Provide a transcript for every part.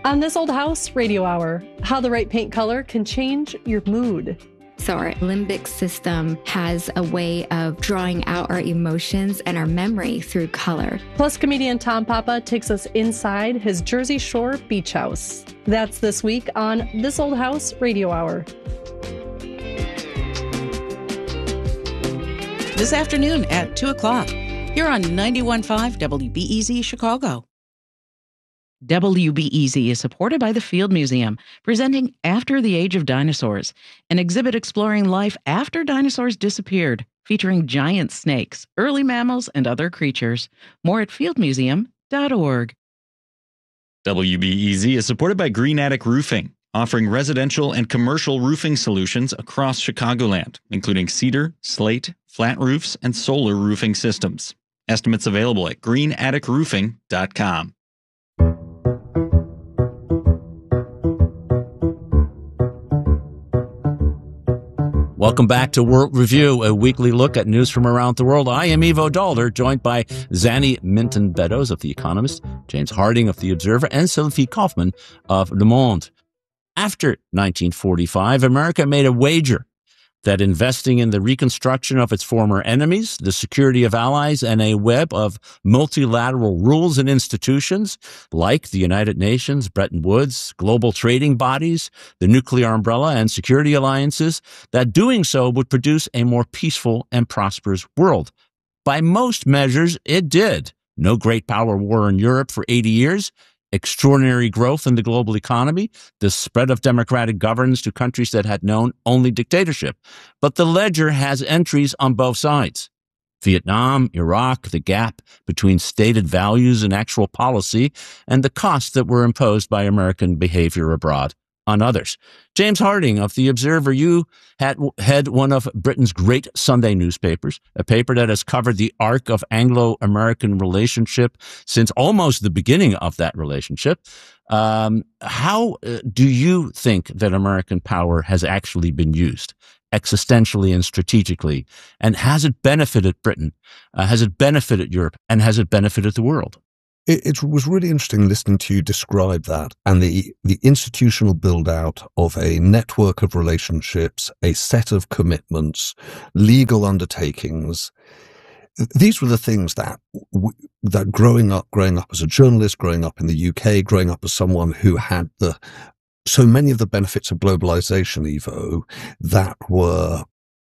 On This Old House Radio Hour, how the right paint color can change your mood. So our limbic system has a way of drawing out our emotions and our memory through color. Plus, comedian Tom Papa takes us inside his Jersey Shore beach house. That's this week on This Old House Radio Hour. This afternoon at 2 o'clock, here on 91.5 WBEZ Chicago. WBEZ is supported by the Field Museum, presenting After the Age of Dinosaurs, an exhibit exploring life after dinosaurs disappeared, featuring giant snakes, early mammals, and other creatures. More at fieldmuseum.org. WBEZ is supported by Green Attic Roofing, offering residential and commercial roofing solutions across Chicagoland, including cedar, slate, flat roofs, and solar roofing systems. Estimates available at greenatticroofing.com. Welcome back to World Review, a weekly look at news from around the world. I am Ivo Daalder, joined by Zanny Minton-Beddoes of The Economist, James Harding of The Observer, and Sylvie Kaufman of Le Monde. After 1945, America made a wager that investing in the reconstruction of its former enemies, the security of allies, and a web of multilateral rules and institutions like the United Nations, Bretton Woods, global trading bodies, the nuclear umbrella, and security alliances, that doing so would produce a more peaceful and prosperous world. By most measures, it did. No great power war in Europe for 80 years, extraordinary growth in the global economy, the spread of democratic governance to countries that had known only dictatorship. But the ledger has entries on both sides. Vietnam, Iraq, the gap between stated values and actual policy, and the costs that were imposed by American behavior abroad on others. James Harding of The Observer, you had one of Britain's great Sunday newspapers, a paper that has covered the arc of Anglo-American relationship since almost the beginning of that relationship. How do you think that American power has actually been used existentially and strategically? And has it benefited Britain? Has it benefited Europe? And has it benefited the world? It was really interesting listening to you describe that and the institutional build out of a network of relationships, a set of commitments, legal undertakings. These were the things that growing up as a journalist, growing up in the UK, growing up as someone who had so many of the benefits of globalization, Ivo, that were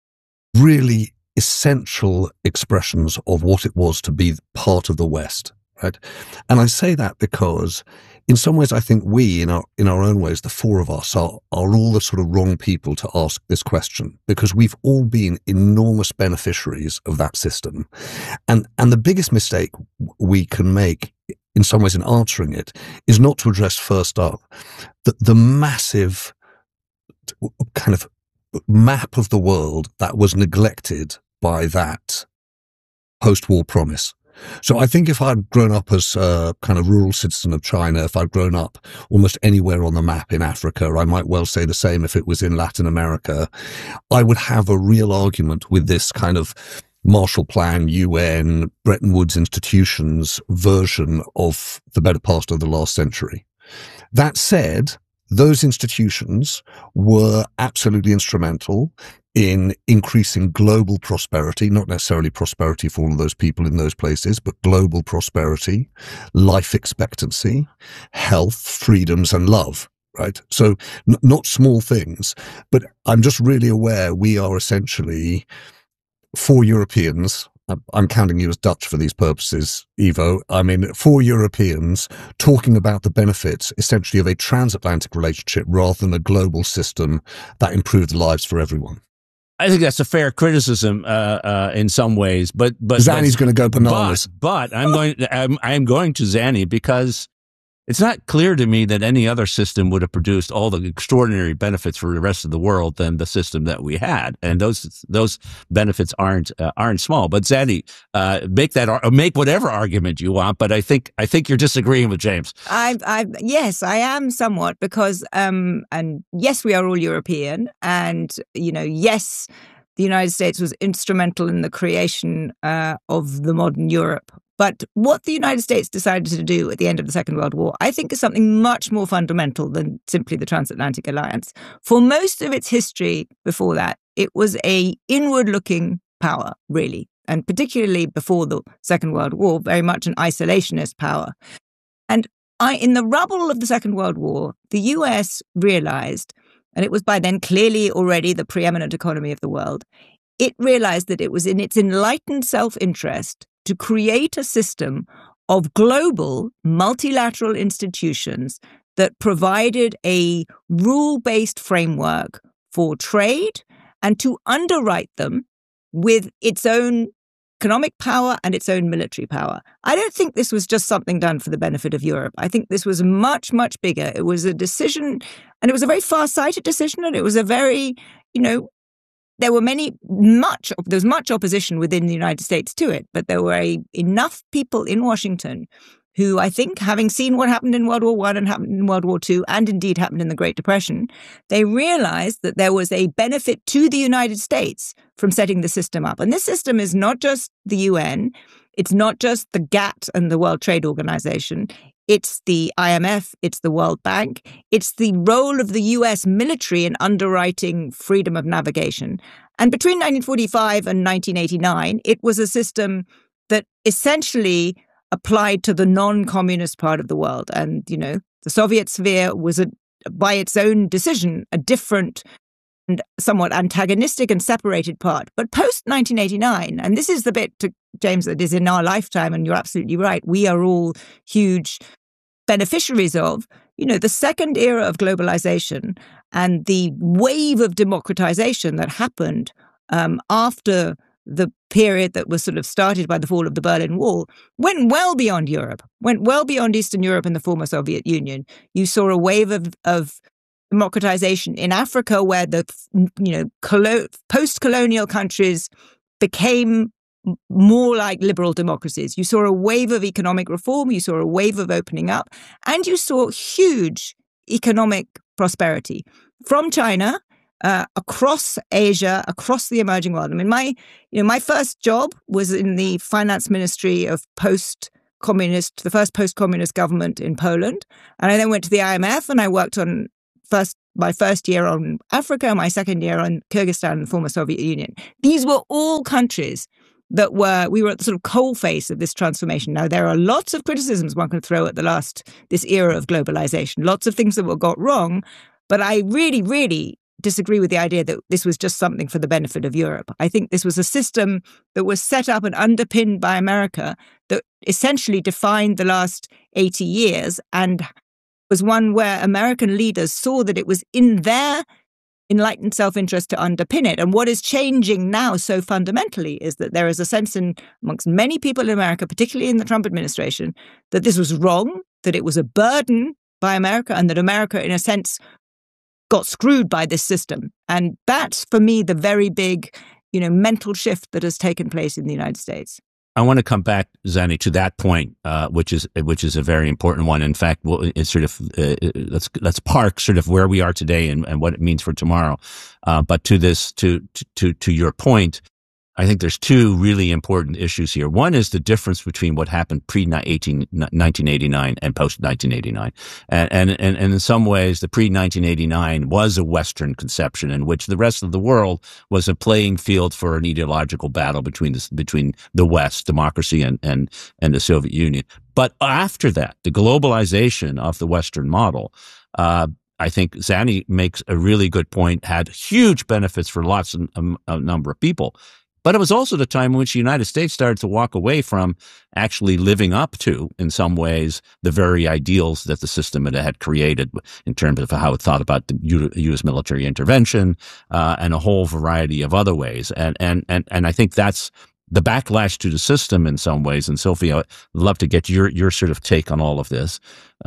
really essential expressions of what it was to be part of the West. Right. And I say that because in some ways, I think we, in our own ways, the four of us are all the sort of wrong people to ask this question, because we've all been enormous beneficiaries of that system. And the biggest mistake we can make in some ways in answering it is not to address first up the massive kind of map of the world that was neglected by that post-war promise. So I think if I'd grown up as a kind of rural citizen of China, if I'd grown up almost anywhere on the map in Africa, I might well say the same if it was in Latin America, I would have a real argument with this kind of Marshall Plan, UN, Bretton Woods institutions version of the better part of the last century. That said, those institutions were absolutely instrumental in increasing global prosperity, not necessarily prosperity for all of those people in those places, but global prosperity, life expectancy, health, freedoms, and love, right? So not small things, but I'm just really aware we are essentially, for Europeans, I'm counting you as Dutch for these purposes, Ivo. I mean, for Europeans, talking about the benefits essentially of a transatlantic relationship rather than a global system that improved lives for everyone. I think that's a fair criticism in some ways, but Zanny's going to go bananas. But I'm going to Zanny because it's not clear to me that any other system would have produced all the extraordinary benefits for the rest of the world than the system that we had, and those benefits aren't small. But Zanny, make whatever argument you want, but I think you're disagreeing with James. Yes, I am somewhat because and yes, we are all European, and yes, the United States was instrumental in the creation of the modern Europe. But what the United States decided to do at the end of the Second World War, I think, is something much more fundamental than simply the transatlantic alliance. For most of its history before that, it was a inward-looking power, really, and particularly before the Second World War, very much an isolationist power. And in the rubble of the Second World War, the US realized, and it was by then clearly already the preeminent economy of the world, it realized that it was in its enlightened self-interest to create a system of global multilateral institutions that provided a rule-based framework for trade and to underwrite them with its own economic power and its own military power. I don't think this was just something done for the benefit of Europe. I think this was much, much bigger. It was a decision, and it was a very far-sighted decision, and it was a very, there was much opposition within the United States to it, but there were enough people in Washington who, I think, having seen what happened in World War I and happened in World War II, and indeed happened in the Great Depression, they realized that there was a benefit to the United States from setting the system up. And this system is not just the UN, it's not just the GATT and the World Trade Organization, it's the IMF, it's the World Bank, it's the role of the US military in underwriting freedom of navigation. And between 1945 and 1989, it was a system that essentially applied to the non-communist part of the world. And, the Soviet sphere was, by its own decision, a different and somewhat antagonistic and separated part. But post-1989, and this is the bit, James, that is in our lifetime, and you're absolutely right, we are all huge beneficiaries of, the second era of globalization and the wave of democratization that happened after the period that was sort of started by the fall of the Berlin Wall, went well beyond Europe, went well beyond Eastern Europe and the former Soviet Union. You saw a wave of democratization in Africa where the, post-colonial countries became more like liberal democracies. You saw a wave of economic reform, you saw a wave of opening up, and you saw huge economic prosperity from China across Asia, across the emerging world. I mean, my first job was in the finance ministry of the first post-communist government in Poland. And I then went to the IMF and I worked on my first year on Africa, my second year on Kyrgyzstan and the former Soviet Union. These were all countries that we were at the sort of coalface of this transformation. Now, there are lots of criticisms one can throw at this era of globalization, lots of things that were got wrong, but I really, really disagree with the idea that this was just something for the benefit of Europe. I think this was a system that was set up and underpinned by America that essentially defined the last 80 years and was one where American leaders saw that it was in their enlightened self-interest to underpin it. And what is changing now so fundamentally is that there is a sense amongst many people in America, particularly in the Trump administration, that this was wrong, that it was a burden by America, and that America, in a sense, got screwed by this system. And that's, for me, the very big, mental shift that has taken place in the United States. I want to come back, Zanny, to that point, which is a very important one. In fact, it's sort of let's park sort of where we are today and what it means for tomorrow. But to your point, I think there's two really important issues here. One is the difference between what happened pre-1989 and post-1989. And in some ways, the pre-1989 was a Western conception in which the rest of the world was a playing field for an ideological battle between the West, democracy, and the Soviet Union. But after that, the globalization of the Western model, I think Zanny makes a really good point, had huge benefits for lots of a number of people. But it was also the time in which the United States started to walk away from actually living up to, in some ways, the very ideals that the system had created in terms of how it thought about the U.S. military intervention and a whole variety of other ways. And I think that's the backlash to the system in some ways. And Sophie, I'd love to get your sort of take on all of this.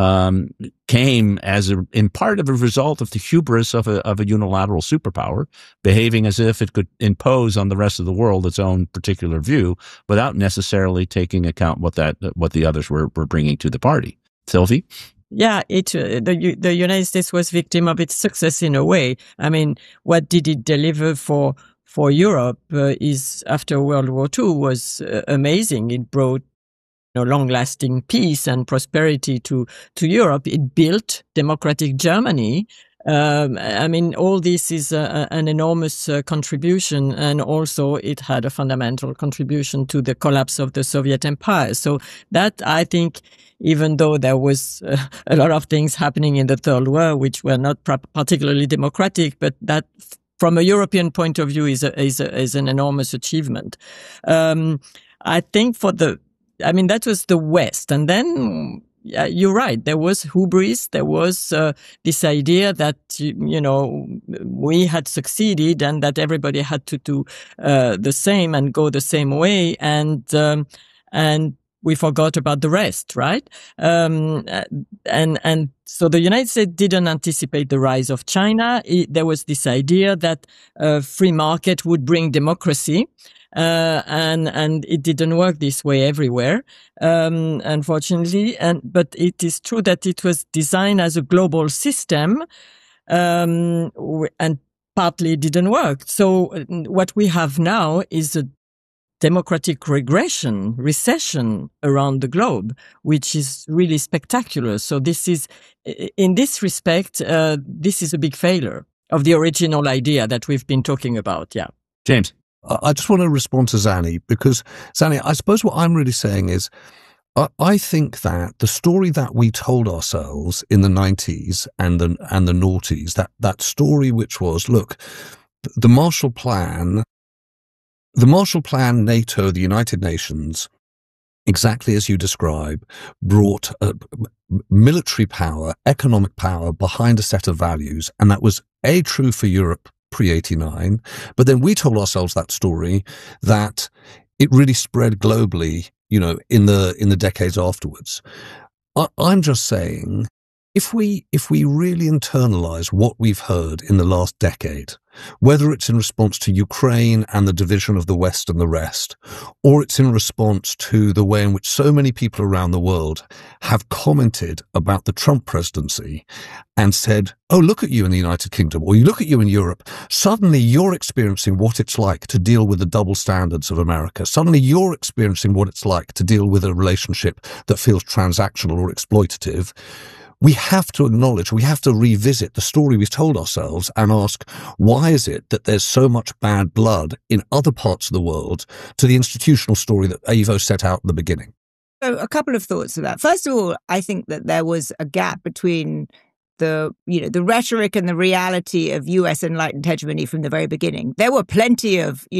Came in part of a result of the hubris of a unilateral superpower behaving as if it could impose on the rest of the world its own particular view without necessarily taking account what the others were bringing to the party. Sophie? Yeah, the United States was victim of its success in a way. I mean, what did it deliver for Europe is after World War II was amazing. It brought long-lasting peace and prosperity to Europe. It built democratic Germany. All this is an enormous contribution, and also it had a fundamental contribution to the collapse of the Soviet Empire. So that, I think, even though there was a lot of things happening in the Third World which were not particularly democratic, but that, from a European point of view, is an enormous achievement. I think that was the West, and then. You're right. There was hubris. There was this idea that, we had succeeded and that everybody had to do the same and go the same way. And we forgot about the rest, right? And so the United States didn't anticipate the rise of China. There was this idea that free market would bring democracy. And it didn't work this way everywhere, unfortunately. But it is true that it was designed as a global system, and partly it didn't work. So what we have now is a democratic recession around the globe, which is really spectacular. So this is, in this respect, this is a big failure of the original idea that we've been talking about. Yeah. James. I just want to respond to Zanny, because Zanny, I suppose what I'm really saying is, I think that the story that we told ourselves in the 90s and the noughties, that story which was, look, the Marshall Plan, NATO, the United Nations, exactly as you describe, brought military power, economic power behind a set of values, and that was true for Europe pre-89, but then we told ourselves that story that it really spread globally, in the decades afterwards. I'm just saying, if we really internalize what we've heard in the last decade, whether it's in response to Ukraine and the division of the West and the rest, or it's in response to the way in which so many people around the world have commented about the Trump presidency and said, oh, look at you in the United Kingdom, or you look at you in Europe, suddenly you're experiencing what it's like to deal with the double standards of America. Suddenly you're experiencing what it's like to deal with a relationship that feels transactional or exploitative. We have to acknowledge, we have to revisit the story we've told ourselves and ask, why is it that there's so much bad blood in other parts of the world to the institutional story that Ivo set out at the beginning? So a couple of thoughts to that. First of all, I think that there was a gap between the rhetoric and the reality of US enlightened hegemony from the very beginning. There were plenty of,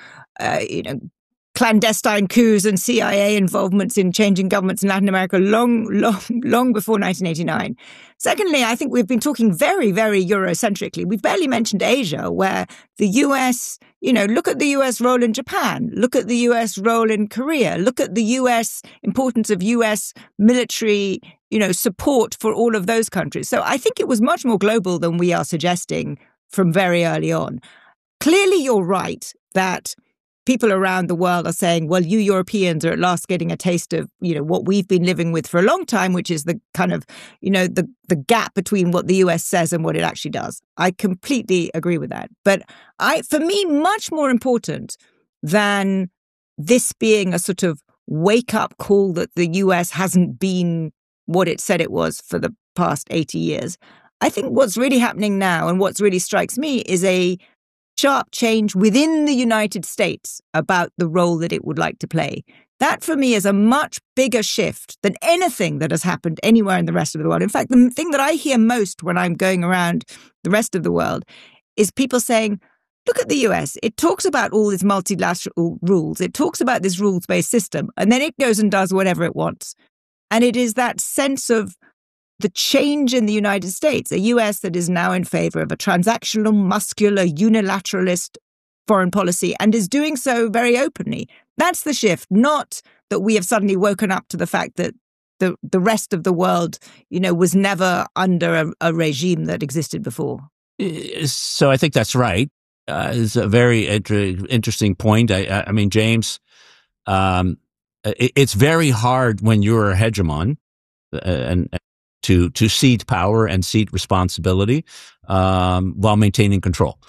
clandestine coups and CIA involvements in changing governments in Latin America long before 1989. Secondly, I think we've been talking very, very Eurocentrically. We've barely mentioned Asia, where the US, look at the US role in Japan, look at the US role in Korea, look at the US importance of US military, support for all of those countries. So I think it was much more global than we are suggesting from very early on. Clearly, you're right that people around the world are saying, well, you Europeans are at last getting a taste of, what we've been living with for a long time, which is the kind of, the gap between what the US says and what it actually does. I completely agree with that. But for me, much more important than this being a sort of wake-up call that the US hasn't been what it said it was for the past 80 years, I think what's really happening now and what really strikes me is a sharp change within the United States about the role that it would like to play. That, for me, is a much bigger shift than anything that has happened anywhere in the rest of the world. In fact, the thing that I hear most when I'm going around the rest of the world is people saying, look at the US. It talks about all these multilateral rules. It talks about this rules-based system, and then it goes and does whatever it wants. And it is that sense of the change in the United States, a US that is now in favor of a transactional, muscular, unilateralist foreign policy and is doing so very openly. That's the shift, not that we have suddenly woken up to the fact that the rest of the world, was never under a regime that existed before. So I think that's right. It's a very interesting point. I mean, James, it's very hard when you're a hegemon and to cede power and cede responsibility while maintaining control.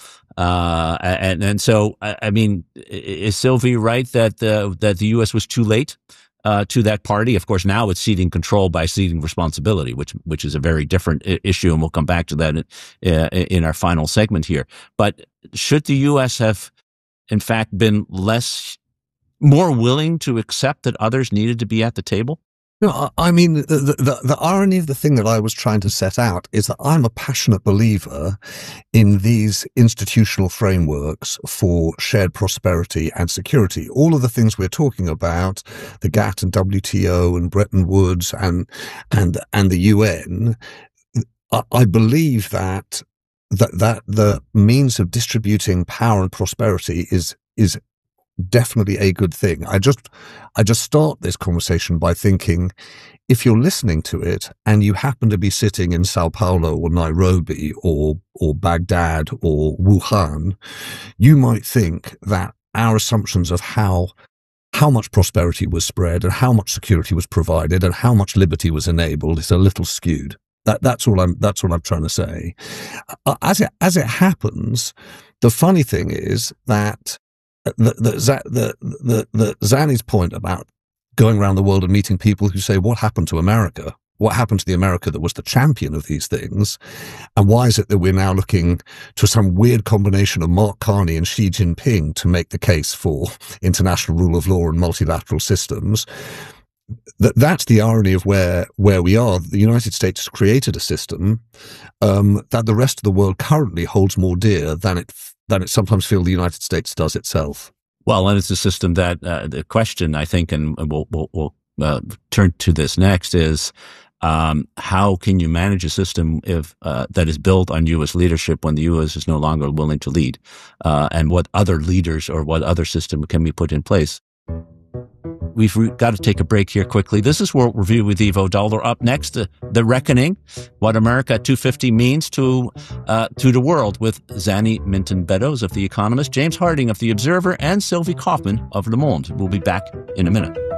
And so, I mean, is Sylvie right that the U.S. was too late to that party. Of course, now it's ceding control by ceding responsibility, which is a very different issue, and we'll come back to that in our final segment here. But should the U.S. have, in fact, been more willing to accept that others needed to be at the table? No, I mean, the irony of the thing that I was trying to set out is that I'm a passionate believer in these institutional frameworks for shared prosperity and security. All of the things we're talking about, the GATT and WTO and Bretton Woods and the UN, I believe that the means of distributing power and prosperity is definitely a good thing. I just start this conversation by thinking, if you're listening to it and you happen to be sitting in Sao Paulo or Nairobi or Baghdad or Wuhan, you might think that our assumptions of how much prosperity was spread and how much security was provided and how much liberty was enabled is a little skewed. That's all I'm trying to say. As it happens, the funny thing is that Zanny's point about going around the world and meeting people who say, what happened to America? What happened to the America that was the champion of these things? And why is it that we're now looking to some weird combination of Mark Carney and Xi Jinping to make the case for international rule of law and multilateral systems? That's the irony of where we are. The United States has created a system that the rest of the world currently holds more dear than it sometimes feels the United States does itself. Well, and it's a system that the question, I think, and we'll turn to this next, is how can you manage a system that is built on U.S. leadership when the U.S. is no longer willing to lead? And what other leaders or what other system can be put in place? We've got to take a break here quickly. This is World Review with Ivo Daalder. Up next, The Reckoning, what America at 250 means to the world, with Zanny Minton-Beddoes of The Economist, James Harding of The Observer, and Sylvie Kaufman of Le Monde. We'll be back in a minute.